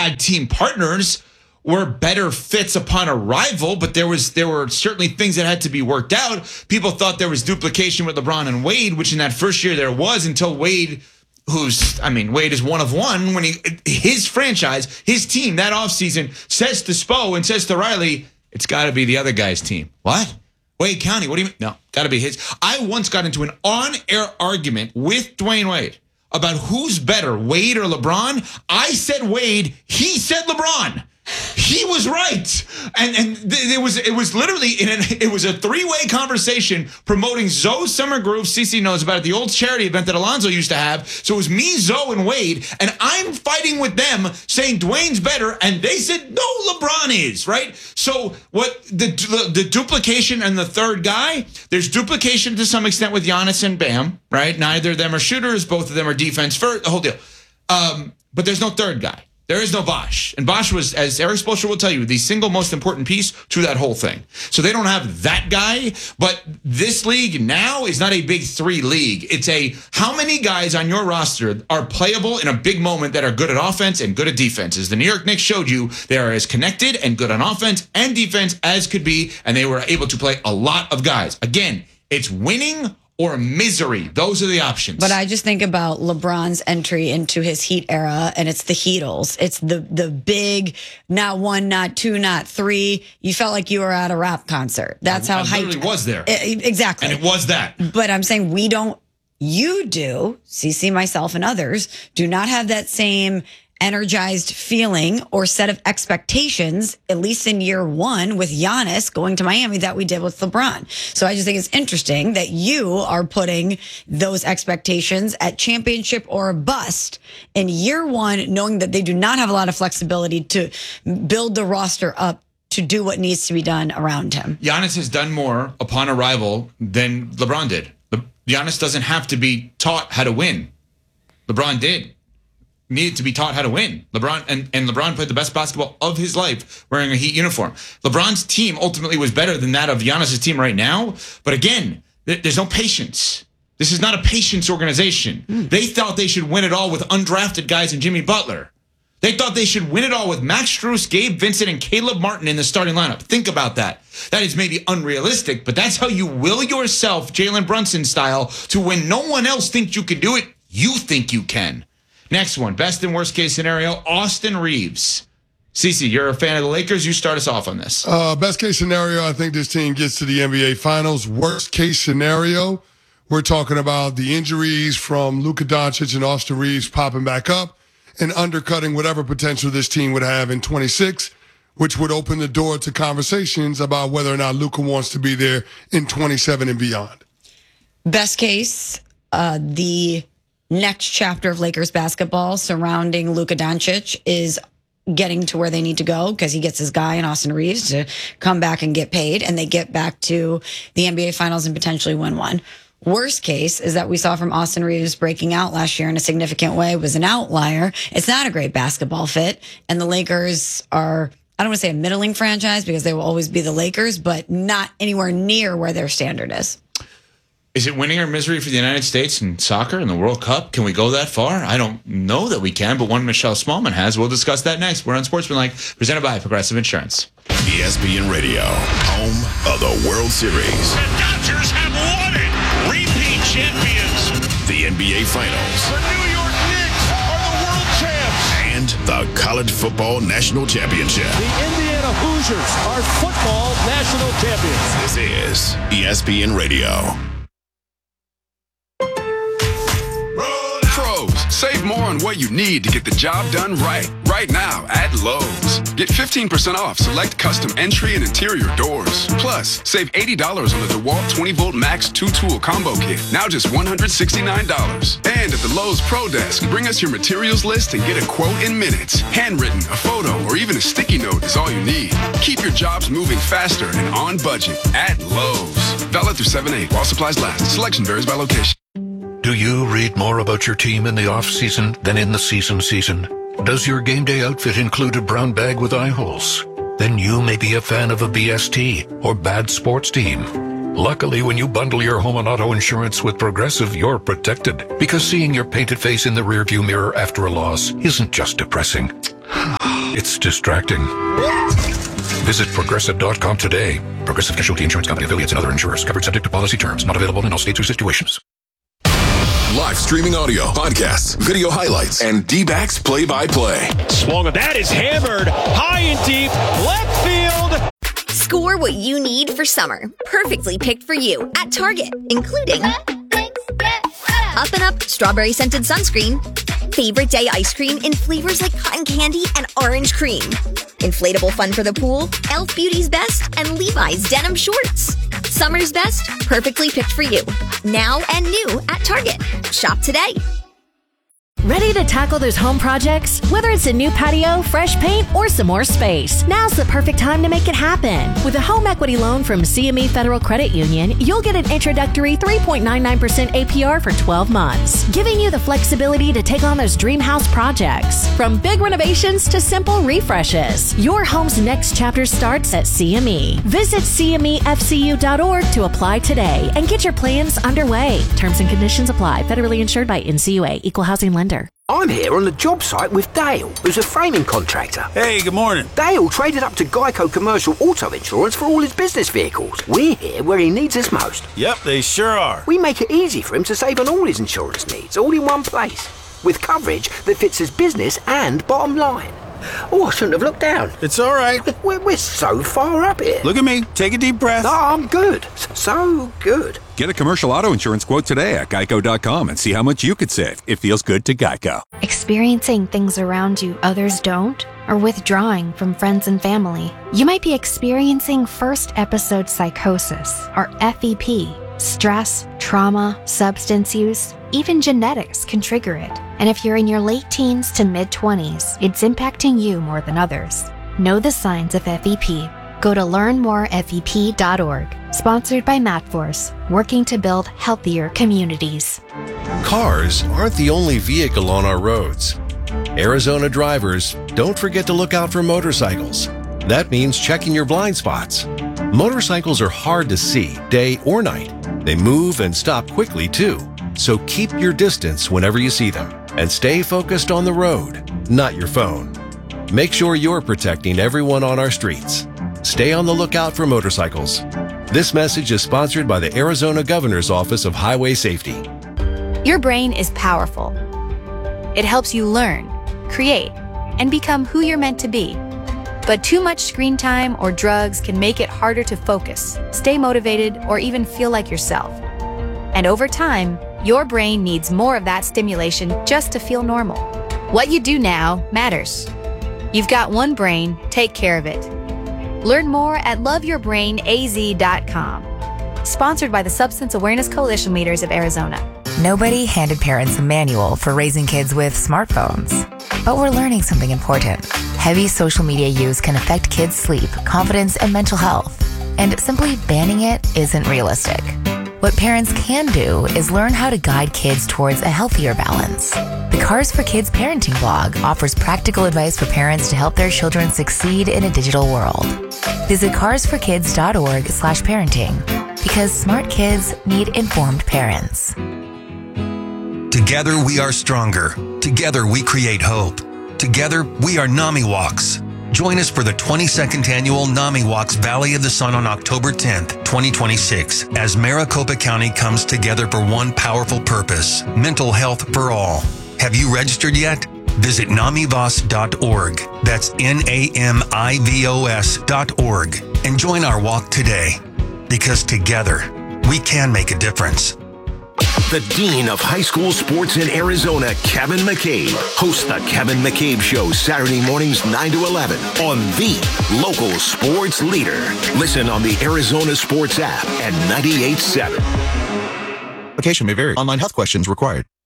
tag team partners were better fits upon arrival, but there were certainly things that had to be worked out. People thought there was duplication with LeBron and Wade, which in that first year there was, until Wade, Wade is one of one, when his franchise, his team that offseason says to Spo and says to Riley, it's got to be the other guy's team. What? Wade County, what do you mean? No, got to be his. I once got into an on-air argument with Dwayne Wade about who's better, Wade or LeBron. I said Wade, he said LeBron. He was right, and it was literally it was a three-way conversation promoting Zoe's Summer Groove. CC knows about it, the old charity event that Alonzo used to have. So it was me, Zoe, and Wade, and I'm fighting with them, saying Dwayne's better, and they said no, LeBron is right. So what the duplication and the third guy? There's duplication to some extent with Giannis and Bam, right? Neither of them are shooters, both of them are defense first, the whole deal. But there's no third guy. There is no Bosh. And Bosh was, as Eric Spoelstra will tell you, the single most important piece to that whole thing. So they don't have that guy, but this league now is not a big three league. It's a how many guys on your roster are playable in a big moment that are good at offense and good at defense. As the New York Knicks showed you, they are as connected and good on offense and defense as could be, and they were able to play a lot of guys. Again, it's winning or misery. Those are the options. But I just think about LeBron's entry into his Heat era, and it's the Heatles. It's the big, not one, not two, not three. You felt like you were at a rap concert. That's how hyped. I literally was there. Exactly. And it was that. But I'm saying you do, CC, myself, and others, do not have that same energized feeling or set of expectations, at least in year one with Giannis going to Miami, that we did with LeBron. So I just think it's interesting that you are putting those expectations at championship or bust in year one, knowing that they do not have a lot of flexibility to build the roster up to do what needs to be done around him. Giannis has done more upon arrival than LeBron did. Giannis doesn't have to be taught how to win. LeBron did. Needed to be taught how to win. LeBron and LeBron played the best basketball of his life wearing a Heat uniform. LeBron's team ultimately was better than that of Giannis' team right now. But again, there's no patience. This is not a patience organization. They thought they should win it all with undrafted guys and Jimmy Butler. They thought they should win it all with Max Strus, Gabe Vincent, and Caleb Martin in the starting lineup. Think about that. That is maybe unrealistic, but that's how you will yourself, Jalen Brunson style, to when no one else thinks you can do it, you think you can. Next one, best and worst case scenario, Austin Reeves. Cece, you're a fan of the Lakers. You start us off on this. Best case scenario, I think this team gets to the NBA Finals. Worst case scenario, we're talking about the injuries from Luka Doncic and Austin Reeves popping back up and undercutting whatever potential this team would have in 26, which would open the door to conversations about whether or not Luka wants to be there in 27 and beyond. Best case, the next chapter of Lakers basketball surrounding Luka Doncic is getting to where they need to go because he gets his guy in Austin Reeves to come back and get paid, and they get back to the NBA Finals and potentially win one. Worst case is that we saw from Austin Reeves breaking out last year in a significant way, was an outlier. It's not a great basketball fit, and the Lakers are, I don't want to say a middling franchise because they will always be the Lakers, but not anywhere near where their standard is. Is it winning or misery for the United States in soccer in the World Cup? Can we go that far? I don't know that we can, but one Michelle Smallman has. We'll discuss that next. We're on Sportsmanlike, presented by Progressive Insurance. ESPN Radio, home of the World Series. The Dodgers have won it. Repeat champions. The NBA Finals. The New York Knicks are the world champs. And the College Football National Championship. The Indiana Hoosiers are football national champions. This is ESPN Radio. Save more on what you need to get the job done right. Right now at Lowe's. Get 15% off select custom entry and interior doors. Plus, save $80 on the DeWalt 20-volt Max 2-tool combo kit. Now just $169. And at the Lowe's Pro Desk, bring us your materials list and get a quote in minutes. Handwritten, a photo, or even a sticky note is all you need. Keep your jobs moving faster and on budget at Lowe's. Valid through 7/8 while supplies last. Selection varies by location. Do you read more about your team in the off-season than in the season? Does your game day outfit include a brown bag with eye holes? Then you may be a fan of a BST or bad sports team. Luckily, when you bundle your home and auto insurance with Progressive, you're protected. Because seeing your painted face in the rearview mirror after a loss isn't just depressing. It's distracting. Visit Progressive.com today. Progressive Casualty Insurance Company, affiliates, and other insurers. Covered subject to policy terms. Not available in all states or situations. Live streaming audio, podcasts, video highlights, and D-backs play-by-play. Swung. That is hammered high and deep left field. Score what you need for summer. Perfectly picked for you at Target, including Up and Up strawberry scented sunscreen, favorite day ice cream in flavors like cotton candy and orange cream, inflatable fun for the pool, Elf Beauty's Best, and Levi's denim shorts. Summer's best, perfectly picked for you. Now and new at Target. Shop today. Ready to tackle those home projects? Whether it's a new patio, fresh paint, or some more space, now's the perfect time to make it happen. With a home equity loan from CME Federal Credit Union, you'll get an introductory 3.99% APR for 12 months, giving you the flexibility to take on those dream house projects. From big renovations to simple refreshes, your home's next chapter starts at CME. Visit CMEFCU.org to apply today and get your plans underway. Terms and conditions apply. Federally insured by NCUA. Equal housing lender. I'm here on the job site with Dale, who's a framing contractor. Hey, good morning. Dale traded up to Geico Commercial Auto Insurance for all his business vehicles. We're here where he needs us most. Yep, they sure are. We make it easy for him to save on all his insurance needs, all in one place, with coverage that fits his business and bottom line. Oh, I shouldn't have looked down. It's all right. We're so far up here. Look at me. Take a deep breath. No, I'm good. So good. Get a commercial auto insurance quote today at geico.com and see how much you could save. It feels good to Geico. Experiencing things around you others don't, or withdrawing from friends and family. You might be experiencing first episode psychosis, or FEP. Stress, trauma, substance use, even genetics can trigger it. And if you're in your late teens to mid-20s, it's impacting you more than others. Know the signs of FEP. Go to learnmorefep.org. Sponsored by MatForce, working to build healthier communities. Cars aren't the only vehicle on our roads. Arizona drivers, don't forget to look out for motorcycles. That means checking your blind spots. Motorcycles are hard to see, day or night. They move and stop quickly, too. So keep your distance whenever you see them. And stay focused on the road, not your phone. Make sure you're protecting everyone on our streets. Stay on the lookout for motorcycles. This message is sponsored by the Arizona Governor's Office of Highway Safety. Your brain is powerful. It helps you learn, create, and become who you're meant to be. But too much screen time or drugs can make it harder to focus, stay motivated, or even feel like yourself. And over time, your brain needs more of that stimulation just to feel normal. What you do now matters. You've got one brain, take care of it. Learn more at loveyourbrainaz.com. Sponsored by the Substance Awareness Coalition Leaders of Arizona. Nobody handed parents a manual for raising kids with smartphones. But we're learning something important. Heavy social media use can affect kids' sleep, confidence, and mental health. And simply banning it isn't realistic. What parents can do is learn how to guide kids towards a healthier balance. The Cars for Kids parenting blog offers practical advice for parents to help their children succeed in a digital world. Visit carsforkids.org/parenting because smart kids need informed parents. Together we are stronger. Together we create hope. Together we are NAMI Walks. Join us for the 22nd annual NAMI Walks Valley of the Sun on October 10th, 2026, as Maricopa County comes together for one powerful purpose: mental health for all. Have you registered yet? Visit namivos.org. That's NAMIVOS.org. And join our walk today. Because together, we can make a difference. The Dean of High School Sports in Arizona, Kevin McCabe, hosts the Kevin McCabe Show Saturday mornings 9 to 11 on the local sports leader. Listen on the Arizona Sports app at 98.7. Application may vary. Online health questions required.